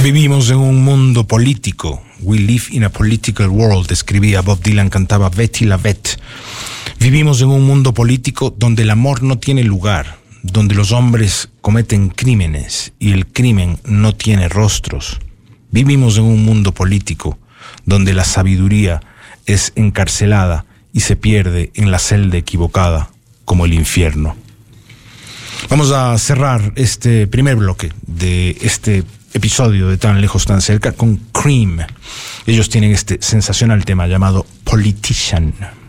Vivimos en un mundo político. We live in a political world, escribía Bob Dylan, cantaba Betty LaVette. Vivimos en un mundo político donde el amor no tiene lugar, donde los hombres cometen crímenes y el crimen no tiene rostros. Vivimos en un mundo político donde la sabiduría es encarcelada y se pierde en la celda equivocada, como el infierno. Vamos a cerrar este primer bloque de este episodio de Tan Lejos, Tan Cerca con Cream. Ellos tienen este sensacional tema llamado Politician.